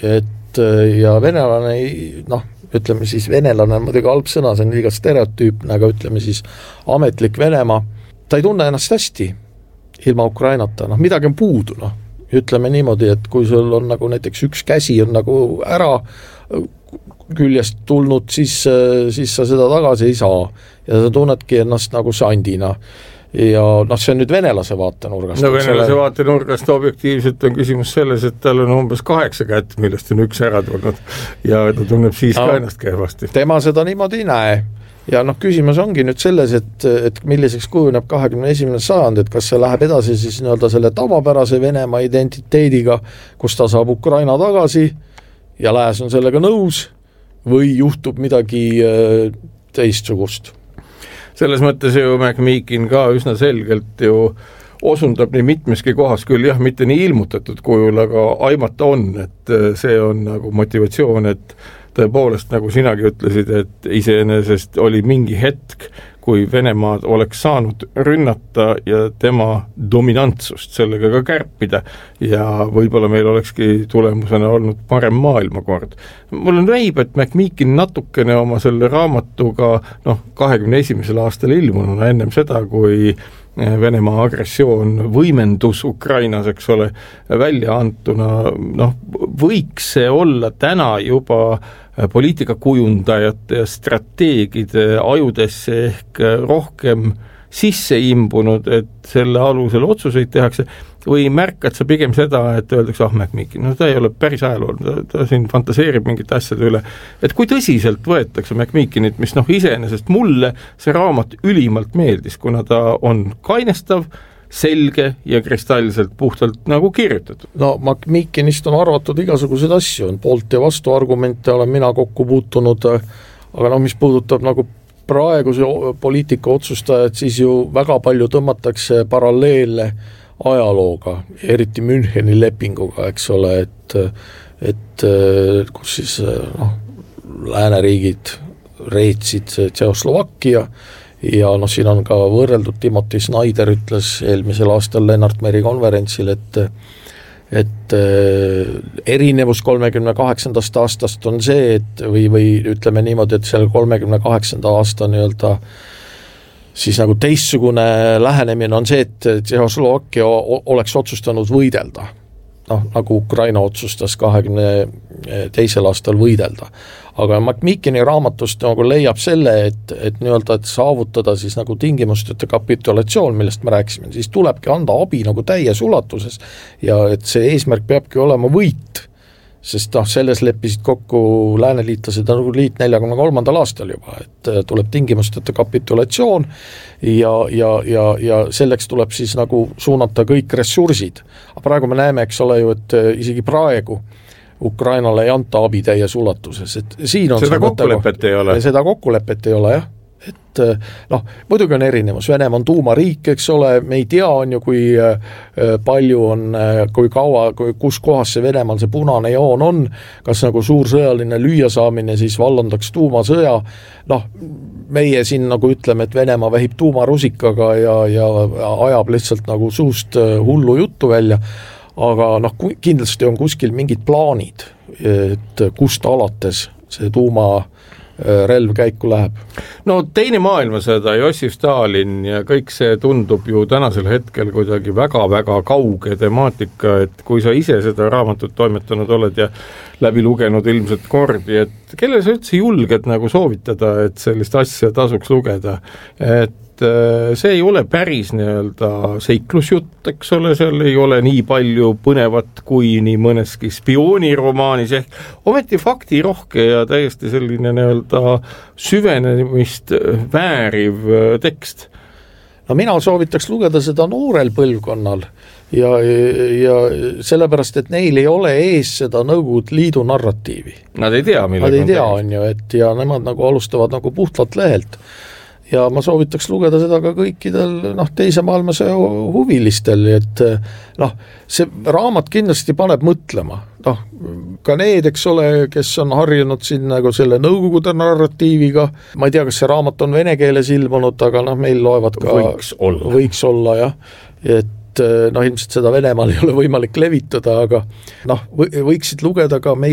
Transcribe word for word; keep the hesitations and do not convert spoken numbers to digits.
et ja venelane, noh, ütleme siis venelane on muidugi halb sõna, see on liiga stereotüüpne, aga ütleme siis ametlik Venemaa, ta ei tunne ennast hästi ilma Ukrainata, noh, midagi on puudu, noh, ütleme niimoodi, et kui sul on nagu näiteks üks käsi on nagu ära küljest tulnud, siis, siis sa seda tagasi ei saa ja sa tunnedki ennast nagu sandina. Ja noh, see on nüüd venelase vaatenurgast. No venelase vaatenurgast objektiivselt on küsimus selles, et tal on umbes kaheksa kätt, millest on üks ära tulnud ja ta tunneb siis no, ka ennast kehvasti. Tema seda niimoodi ei näe. Ja noh, küsimus ongi nüüd selles, et, et milliseks kujuneb kahekümne esimene sajand, et kas see läheb edasi siis nii-öelda selle tavapärase Venemaa identiteediga, kus ta saab Ukraina tagasi ja lääs on sellega nõus või juhtub midagi teistsugust. Selles mõttes ju McMeekin ka üsna selgelt ju osundab nii mitmeski kohas küll, jah, mitte nii ilmutatud kujul, aga aimata on, et see on nagu motivatsioon, et tõepoolest, nagu sinagi ütlesid, et iseenesest oli mingi hetk, kui Venemaad oleks saanud rünnata ja tema dominantsust sellega ka kärpida ja võib-olla meil olekski tulemusena olnud parem maailmakord. Mul on näib, et McMeekin natukene oma selle raamatuga noh, kahekümne esimesel aastal ilmununa ennem seda, kui Venemaa agressioon võimendus Ukrainas, eks ole, välja antuna, noh, võiks see olla täna juba poliitikakujundajate ja strateegide ajudesse ehk rohkem sisse imbunud, et selle alusel otsuseid tehakse, või märkad sa pigem seda, et öeldakse, ah, McMeekin, no ta ei ole päris ajalool, ta, ta siin fantaseerib mingite asjade üle, et kui tõsiselt võetakse McMeekinit, mis noh, iseenesest mulle see raamat ülimalt meeldis, kuna ta on kainestav, selge ja kristallselt puhtalt nagu kirjutatud. No McMeekinist on arvatud igasuguseid asju, on poolt ja vastu argumente, olen mina kokku puutunud, aga no mis puudutab nagu praeguse poliitika otsustajad, siis ju väga palju tõmmatakse paralleelle ajalooga, eriti Müncheni lepinguga, eks ole, et, et kus siis noh, lääneriigid reetsid Tšehhoslovakkia ja noh, siin on ka võrreldud, Timothy Snyder ütles eelmisel aastal Lennart Meri konverentsil, et et erinevus kolmekümne kaheksandast aastast on see, et või, või ütleme niimoodi, et selle kolmekümne kaheksanda aasta nii-öelda siis nagu teistsugune lähenemine on see, et Tšehhoslovakkia oleks otsustanud võidelda. Noh, nagu Ukraina otsustas kahekümne teisel aastal võidelda. Aga McMeekini raamatust nagu leiab selle, et, et, nii-öelda, et saavutada siis nagu tingimusteta kapitulatsioon, millest me rääkisime, siis tulebki anda abi nagu täies ulatuses ja et see eesmärk peabki olema võit, sest noh, selles leppisid kokku lääneliitlased nagu liit neljakümne kolmandal aastal juba, et tuleb tingimusteta kapitulatsioon ja, ja, ja, ja selleks tuleb siis nagu suunata kõik ressursid. Aga praegu me näeme, eks ole ju, et isegi praegu Ukrainale ei anta abi täies ulatuses, et siin on seda kokkulepet ei ole. Seda kokkulepet ei ole, jah. Et noh, muidugi on erinevus, Venemaa on tuumariik, eks ole, me ei tea on ju, kui palju on, kui kaua, kui, kus kohas see Venemaal see punane joon on, kas nagu suur sõjaline lüüasaamine siis vallandaks tuumasõja, noh, meie siin nagu ütleme, et Venemaa vähib tuumarusikaga ja, ja ajab lihtsalt nagu suust hullu juttu välja, aga noh, kindlasti on kuskil mingid plaanid, et kust alates see tuuma relv käiku läheb. No teine maailmasõda, Jossif Stalin ja kõik see tundub ju tänasel hetkel kuidagi väga-väga kauge temaatika, et kui sa ise seda raamatut toimetanud oled ja läbi lugenud ilmselt kordi, et kelle sa üldse julged nagu soovitada, et sellist asja tasuks lugeda, et see ei ole päris nii-öelda seiklusjutt, eks ole, seal ei ole nii palju põnevat kui nii mõneski spiooniromaanis, ehk ometi faktirohke ja täiesti selline nii-öelda süvenemist vääriv tekst. No mina soovitaks lugeda seda noorel põlvkonnal ja, ja sellepärast, et neil ei ole ees seda Nõukogude Liidu narratiivi. Nad ei tea, Nad ei tea, on ju, et ja nemad nagu alustavad nagu puhtalt lehelt. Ja ma soovitaks lugeda seda ka kõikidel noh, teise maailmasõja huvilistel, et noh, see raamat kindlasti paneb mõtlema. Noh, ka need, eks ole, kes on harjunud siin nagu selle Nõukogude narratiiviga, ma ei tea, kas see raamat on vene keeles ilmunud, aga noh, meil loevad ka võiks olla, võiks olla jah, et noh, ilmselt seda Venemaal ei ole võimalik levitada, aga noh, võiksid lugeda ka meie